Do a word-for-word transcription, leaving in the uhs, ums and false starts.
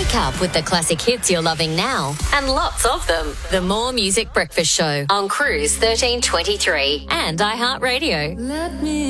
Wake up with the classic hits you're loving now and lots of them. The More Music Breakfast Show on Cruise thirteen twenty-three and iHeartRadio. Let me